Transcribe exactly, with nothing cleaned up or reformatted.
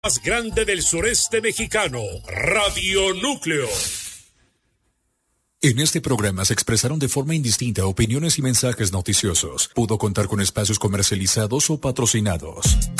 más grande del sureste mexicano, Radio Núcleo. En este programa se expresaron de forma indistinta opiniones y mensajes noticiosos. Pudo contar con espacios comercializados o patrocinados.